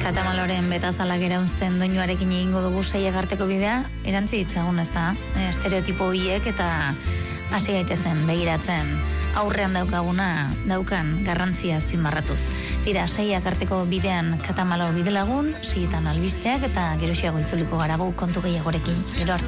Katamaloren betazalak erauzten doinuarekin egingo dugu seiagarteko bidea, erantzi ditzagun ez da, estereotipo hiek eta hasi gaitezen begiratzen aurrean daukan garrantzia azpimarratuz. Tira, seiagarteko bidean Katamalo bidelagun, seietan albisteak eta geroxiago itzuliko garagu kontu gehiagorekin. Gero arte.